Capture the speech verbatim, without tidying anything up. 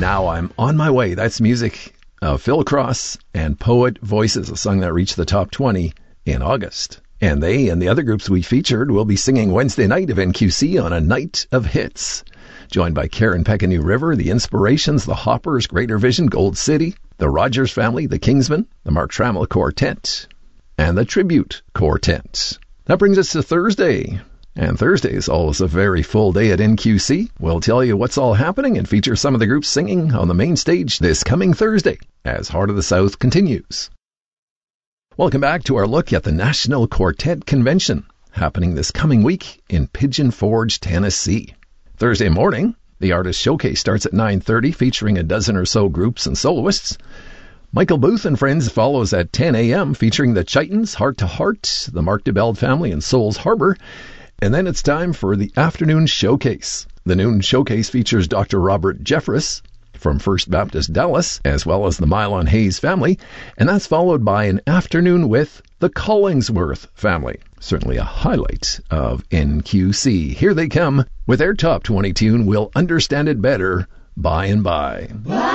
Now I'm on my way. That's music of Phil Cross and Poet Voices, a song that reached the top twenty in August. And they and the other groups we featured will be singing Wednesday night of N Q C on a night of hits. Joined by Karen Peck and New River, The Inspirations, The Hoppers, Greater Vision, Gold City, The Rogers Family, The Kingsmen, The Mark Trammell Quartet, and The Tribute Quartet. That brings us to Thursday. And Thursday is always a very full day at N Q C. We'll tell you what's all happening and feature some of the groups singing on the main stage this coming Thursday as Heart of the South continues. Welcome back to our look at the National Quartet Convention happening this coming week in Pigeon Forge, Tennessee. Thursday morning, the Artist Showcase starts at nine thirty, featuring a dozen or so groups and soloists. Michael Booth and Friends follows at ten a.m., featuring the Chitons, Heart to Heart, the Mark DeBelde Family, and Souls Harbor. And then it's time for the Afternoon Showcase. The Noon Showcase features Doctor Robert Jeffress from First Baptist Dallas, as well as the Mylon Hayes family, and that's followed by an afternoon with the Collingsworth family. Certainly a highlight of N Q C. Here they come with their top twenty tune, We'll Understand It Better by and by.